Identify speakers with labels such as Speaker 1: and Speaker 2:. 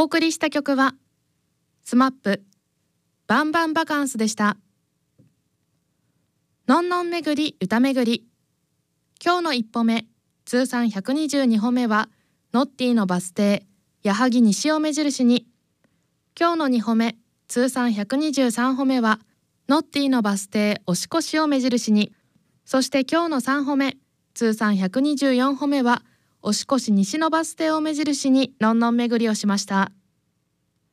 Speaker 1: お送りした曲はスマップバンバンバカンスでした。のんのん巡り歌巡り、今日の一歩目通算122歩目はノッティのバス停矢作西を目印に、今日の2歩目通算123歩目はノッティのバス停押越を目印に、そして今日の3歩目通算124歩目は押越西のバス停を目印にのんのん巡りをしました。